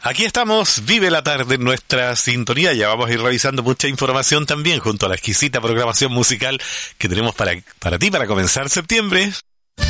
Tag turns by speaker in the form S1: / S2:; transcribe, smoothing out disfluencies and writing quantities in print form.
S1: Aquí estamos, vive la tarde en nuestra sintonía. Ya vamos a ir revisando mucha información también junto a la exquisita programación musical que tenemos para ti para comenzar septiembre.